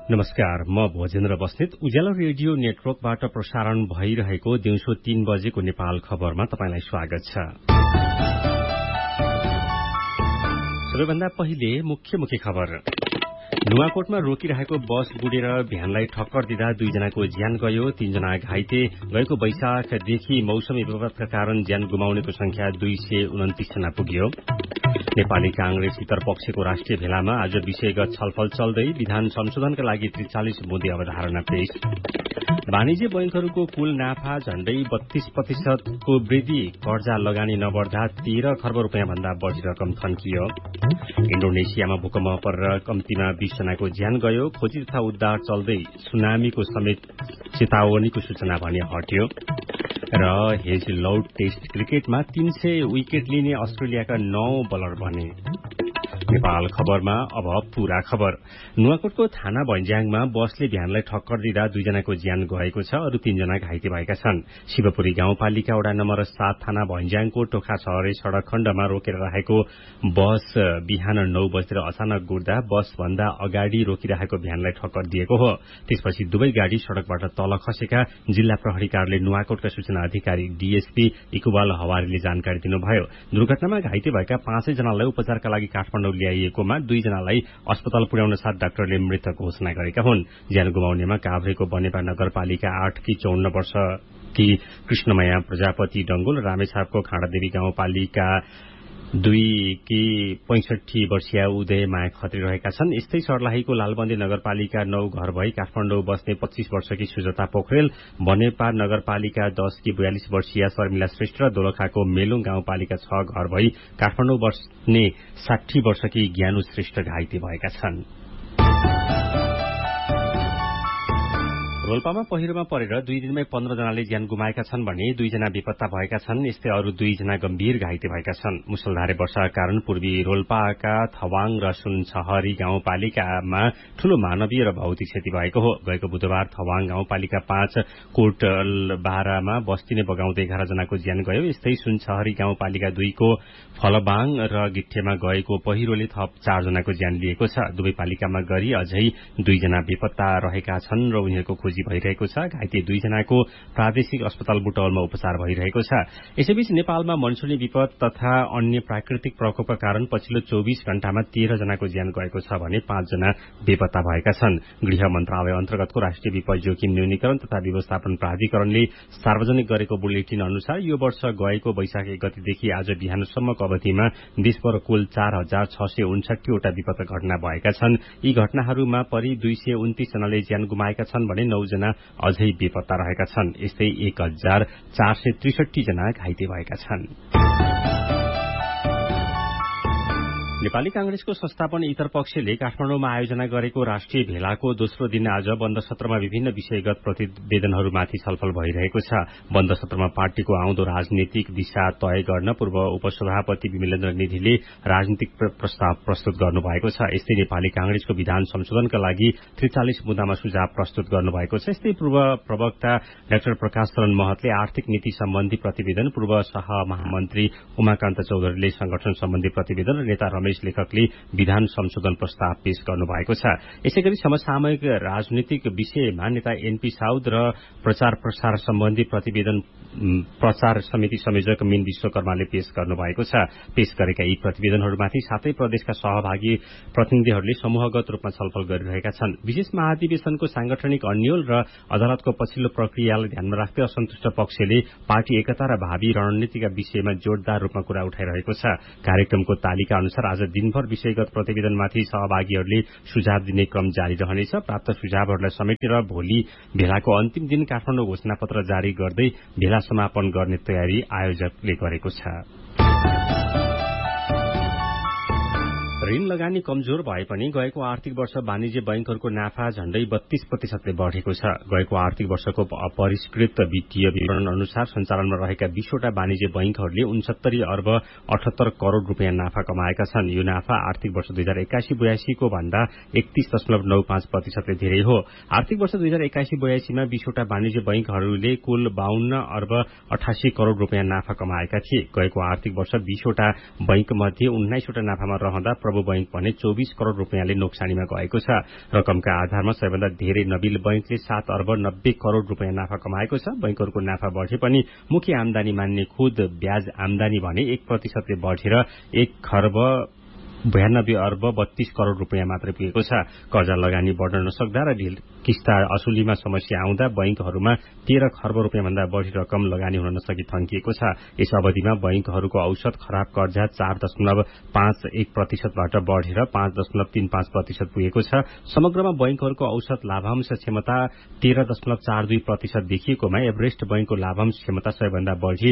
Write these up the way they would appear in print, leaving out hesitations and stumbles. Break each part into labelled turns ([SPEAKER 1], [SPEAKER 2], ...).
[SPEAKER 1] नमस्कार, म भोजेन्द्र बस्नेत। उज्यालो रेडियो नेटवर्कबाट प्रसारण भइरहेको दिउँसो 3 बजेको नेपाल खबरमा तपाईंलाई स्वागत छ। सबैभन्दा पहिले मुख्य खबर। नुवाकोटमा रोकिरहेको बस बुडेर भ्यानलाई ठक्कर दिँदा 2 जनाको ज्यान गयो, 3 जना घाइते। गएको वैशाखदेखि मौसमी विपदका कारण ज्यान गुमाउनेको संख्या 229 जना पुग्यो। नेपाली कांग्रेस इतरपक्षको राष्ट्रिय भेलामा आज विषयगत छलफल चल्दै, विधान संशोधनका लागि 43 बुँदे अवधारणा पेश। वाणिज्य बैंकहरूको कुल नाफा झण्डै 32% को वृद्धि, कर्जा लगानी नबढ्दा 13 खर्ब रुपियाँ भन्दा बढ़ी रकम थन्कियो। इण्डोनेसियामा भूकम्प परेर कम्तीमा 20 जनाको ज्यान गयो। खोजी तथा उद्धार चल्दै सुनामीको समेत चेतावनीको सूचना भने हट्यो। र हेजलौड टेस्ट क्रिकेटमा 300 विकेट लिने अस्ट्रेलियाका 9 बलर बने। नेपाल खबरमा अब पूरा खबर। नुवाकोटको थाना भैंज्याङमा बसले भ्यानलाई ठक्कर दिँदा 2 जनाको ज्यान गएको छ, अरू 3 जना घाइते भएका छन्। शिवपुरी गाउँपालिका वडा नम्बर 7 थाना भैंज्याङको टोखा छहरे सड़क खण्डमा रोकेर राखेको बस बिहान 9 बजेर अचानक गुड्दा बस भन्दा अगाडि रोकिरहेको भ्यानलाई ठक्कर दिएको हो। त्यसपछि दुवै गाडी सड़कबाट तल खसेका जिल्ला प्रहरी कार्यालय नुवाकोटका सूचना अधिकारी डीएसपी इकुबाल हवारीले जानकारी दिनुभयो। दुर्घटनामा घाइते भएका 5 जनालाई उपचारका लागि काठमाडौँ ल्याइएकोमा 2 जनालाई अस्पताल पुर्याउन साथ डाक्टरले मृत घोषणा गरेका हुन्। ज्यान गुमाउनेमा काभ्रेको बनेपा नगरपालिका 8 की 54 वर्ष की कृष्णमया प्रजापति डंगोल, रामेछापको खाँडादेवी गाउँपालिका 2 की 65 वर्षीय उदय माया खत्री रहेका छन्। यस्तै सर्लाहीको लालबन्दी नगरपालिका 9 घर भई काठमाडौँ बस्ने 25 वर्षकी सुजता पोखरेल, बनेपा नगरपालिका 10 की 42 वर्षीय शर्मिला श्रेष्ठ र दोलखाको मेलुङ गाउँपालिका 6 घर भई काठमाडौँ बस्ने 60 वर्षकी ज्ञानु श्रेष्ठ घाइते भएका छन्। रोल्पामा पहिरोमा परेर 2 दिनमै 15 जनाले ज्यान गुमाएका छन् भने 2 जना बेपत्ता भएका छन्। यस्तै अरू 2 जना गम्भीर घाइते भएका छन्। मुसलधारे वर्षाका कारण पूर्वी रोल्पाका थवाङ र सुनछहरी गाउँपालिकामा ठूलो मानवीय र भौतिक क्षति भएको हो। गएको बुधबार थवाङ गाउँपालिका 5 कोटलबारामा बस्ती नै बगाउँदै 11 जनाको ज्यान गयो। यस्तै सुनछहरी गाउँपालिका 2 को फलबाङ र गिट्ठेमा गएको पहिरोले थप 4 जनाको ज्यान लिएको छ। दुवै पालिकामा गरी अझै 2 जना बेपत्ता रहेका छन् र उनीहरूको खोजी भइरहेको छ। घाइते 2 जनाको प्रादेशिक अस्पताल बुटवलमा उपचार भइरहेको छ। यसैबीच नेपालमा मनसुनी विपद तथा अन्य प्राकृतिक प्रकोपका कारण पछिल्लो 24 घण्टामा 13 जनाको ज्यान गएको छ भने 5 जना बेपत्ता भएका छन्। गृह मन्त्रालय अन्तर्गतको राष्ट्रिय विपद जोखिम न्यूनीकरण तथा व्यवस्थापन प्राधिकरणले सार्वजनिक गरेको बुलेटिन अनुसार यो वर्ष गएको वैशाख 1 गतेदेखि आज बिहानसम्मको अवधिमा देशभर कुल 4659 वटा विपद घटना भएका छन्। यी घटनाहरूमा परि 229 जनाले ज्यान गुमाएका छन् भने 9 जना अझै बेपत्ता रहेका छन्। यस्तै 1463 जना घाइते भएका छन्। नेपाली कांग्रेसको संस्थापन इतर पक्षले काठमाडौँमा आयोजना गरेको राष्ट्रिय भेलाको दोस्रो दिन आज बन्द सत्रमा विभिन्न विषयगत प्रतिवेदनहरूमाथि छलफल भइरहेको छ। बन्द सत्रमा पार्टीको आउँदो राजनीतिक दिशा तय गर्न पूर्व उपसभापति विमलेन्द्र निधिले राजनीतिक प्रस्ताव प्रस्तुत गर्नुभएको छ। यस्तै नेपाली कांग्रेसको विधान संशोधनका लागि 43 बुँदामा सुझाव प्रस्तुत गर्नुभएको छ। यस्तै पूर्व प्रवक्ता डाक्टर प्रकाश शरण महतले आर्थिक नीति सम्बन्धी प्रतिवेदन, पूर्व सहमन्त्री उमाकान्त चौधरीले संगठन सम्बन्धी प्रतिवेदन र नेता रमेश लेखकले विधान संशोधन प्रस्ताव पेश गर्नुभएको छ। यसैगरी समसामयिक राजनीतिक विषयमा नेता एनपी साउद र प्रचार प्रसार सम्बन्धी प्रतिवेदन प्रचार समिति संयोजक मीन विश्वकर्माले पेश गर्नुभएको छ। पेश गरेका यी प्रतिवेदनहरूमाथि सातै प्रदेशका सहभागी प्रतिनिधिहरूले समूहगत रूपमा छलफल गरिरहेका छन्। विशेष महाधिवेशनको सांगठनिक अन्यल र अदालतको पछिल्लो प्रक्रियालाई ध्यानमा राख्दै असन्तुष्ट पक्षले पार्टी एकता र भावी रणनीतिका विषयमा जोरदार रूपमा कुरा उठाइरहेको छ। कार्यक्रमको तालिका अनुसार आज दिनभर विषयगत प्रतिवेदनमाथि सहभागीहरूले सुझाव दिने क्रम जारी रहनेछ। प्राप्त सुझावहरूलाई समेटेर भोलि भेलाको अन्तिम दिन काठमाडौँ घोषणापत्र जारी गर्दै भेला समापन गर्ने तयारी आयोजकले गरेको छ। ऋण लगानी कमजोर भए पनि गएको आर्थिक वर्ष वाणिज्य बैंकहरूको नाफा झण्डै 32% ले बढ़ेको छ। गएको आर्थिक वर्षको अपरिष्कृत वित्तीय विवरण अनुसार सञ्चालनमा रहेका 20 वटा वाणिज्य बैंकहरूले 69 अर्ब 78 करोड़ रूपियाँ नाफा कमाएका छन्। यो नाफा आर्थिक वर्ष 2081-82 को भन्दा 31.95% ले धेरै हो। आर्थिक वर्ष 2081-82 मा 20 वटा वाणिज्य बैंकहरूले कुल 52 अर्ब 88 करोड़ रूपियाँ नाफा कमाएका थिए। गएको आर्थिक वर्ष 20 वटा बैंक मध्ये 19 वटा नाफामा रहँदा खर्ब बैंक भने 24 करोड़ रुपियाँले नोक्सानीमा गएको छ। रकमका आधारमा सबैभन्दा धेरै नबिल बैंकले 7 अर्ब 90 करोड़ रुपियाँ नाफा कमाएको छ। बैंकहरूको नाफा बढे पनि मुख्य आमदानी मान्ने खुद ब्याज आमदानी भने 1% बढेर 1 खर्ब 92 अर्ब 32 करोड़ रुपियाँ मात्र पुगेको छ। कर्जा लगानी बढ्न नसक्दा र किस्ता असुलीमा समस्या आउँदा बैंकहरूमा 13 खर्ब रुपियाँ भन्दा बढ़ी रकम लगानी हुन नसकी थन्किएको छ। यस अवधिमा बैंकहरूको औसत खराब कर्जा 4.51% बाट बढ़ेर 5.35% पुगेको छ। समग्रमा बैंकहरूको औसत लाभांश क्षमता 13.42% देखिएकोमा एभरेस्ट बैंकको लाभांश क्षमता सबैभन्दा बढ़ी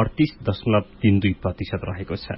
[SPEAKER 1] 38.32% रहेको छ।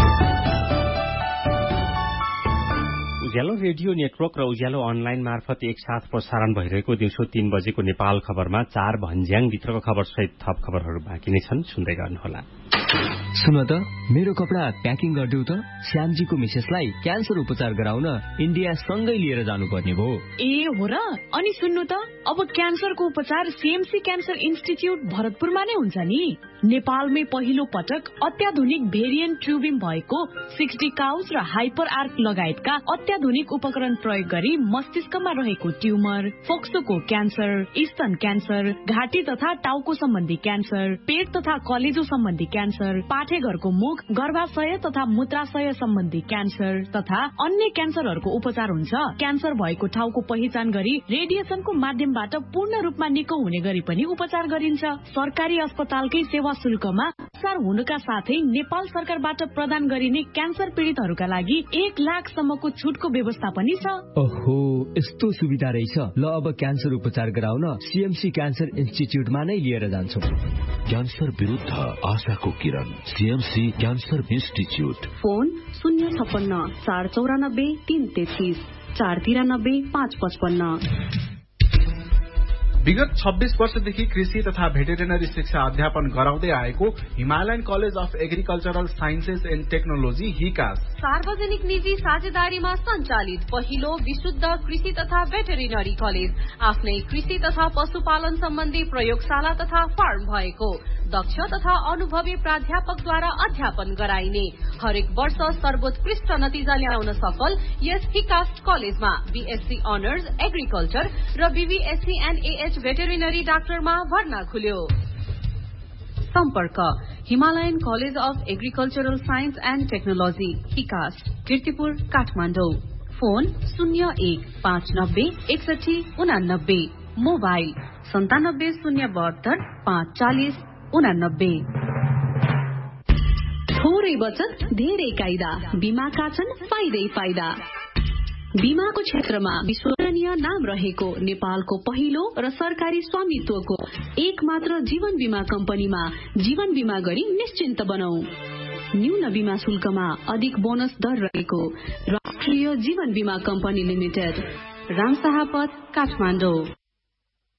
[SPEAKER 1] उज्यालो रेडियो नेटवर्क र उज्यालो अनलाइन मार्फत एकसाथ प्रसारण भइरहेको दिउँसो 3 बजेको नेपाल खबरमा 4 भन्ज्याङभित्रको खबर सहित थप खबरहरू बाँकी नै छन्, सुन्दै गर्नुहोला।
[SPEAKER 2] सुन त, मेरो कपडा प्याकिङ गरिदेऊ त। श्यामजीको मिसेसलाई क्यान्सर उपचार गराउन इन्डिया सँगै लिएर जानुपर्ने भयो।
[SPEAKER 3] ए हो र? अनि सुन्नु त, अब क्यान्सरको उपचार सीएमसी क्यान्सर इन्स्टिच्युट भरतपुरमा नै हुन्छ नि। नेपालमै पहिलो पटक अत्याधुनिक भेरिएन्ट ट्युबिङ भएको 60 काउज र हाइपर आर्क लगायतका अत्याधुनिक उपकरण प्रयोग गरी मस्तिष्कमा रहेको ट्युमर, फोक्सोको क्यान्सर, स्तन क्यान्सर, घाँटी तथा टाउको सम्बन्धी क्यान्सर, पेट तथा कलेजो सम्बन्धी क्यान्सर, पाठेघरको मुख, गर्भाशय तथा मूत्राशय सम्बन्धी क्यान्सर तथा अन्य क्यान्सरहरूको उपचार हुन्छ। क्यान्सर भएको ठाउँको पहिचान गरी रेडिएसनको माध्यमबाट पूर्ण रूपमा निको हुने गरी पनि उपचार गरिन्छ। सरकारी अस्पतालकै सेवा शुल्कमा उपचार हुनुका साथै नेपाल सरकारबाट प्रदान गरिने क्यान्सर पीड़ितहरूका लागि 1 लाखसम्मको छुटको व्यवस्था पनि छ।
[SPEAKER 2] ओहो, यस्तो सुविधा रहेछ। ल, अब क्यान्सर उपचार गराउन सीएमसी क्यान्सर इन्स्टिच्युटमा नै लिएर जान्छौँ।
[SPEAKER 4] क्यान्सर विरुद्ध आशाको किरण, सीएमसी क्यान्सर इन्स्टिच्युट।
[SPEAKER 5] फोन 056 494 333 493 555।
[SPEAKER 6] विगत 26 वर्षदेखि कृषि तथा भेटेरिनरी शिक्षा अध्यापन गराउँदै आएको Himalayan college of agricultural sciences and technology हिकास
[SPEAKER 5] सार्वजनिक निजी साझेदारीमा सञ्चालित पहिलो विशुद्ध कृषि तथा भेटेरिनरी कलेज, आफ्नै कृषि तथा पशुपालन सम्बन्धी प्रयोगशाला तथा फार्म भएको, दक्ष तथा अनुभवी प्राध्यापकद्वारा अध्यापन गराइने, हरेक वर्ष सर्वोत्कृष्ट नतिजा ल्याउन सफल यस हिकास कलेजमा बीएससी अनर्स एग्रिकल्चर र बीबीएससी एन्ड एएच भेटेरिनरी डाक्टरमा भर्ना खुल्यो। सम्पर्क Himalayan college of agricultural science and technology हिकास, Kirtipur, Kathmandu. Phone 01596189, mobile 9702 540 89। थोरै बचत धेरै कायदा, बीमाका छन् फाइदै फाइदा। बीमाको क्षेत्रमा विश्वसनीय नाम रहेको नेपालको पहिलो र सरकारी स्वामित्वको एक मात्र जीवन बीमा कम्पनीमा जीवन बीमा गरी निश्चिन्त बनाऊ। न्यून बीमा शुल्कमा अधिक बोनस दर रहेको राष्ट्रिय जीवन बीमा कम्पनी लिमिटेड, रामशाहपथ, काठमाडौँ।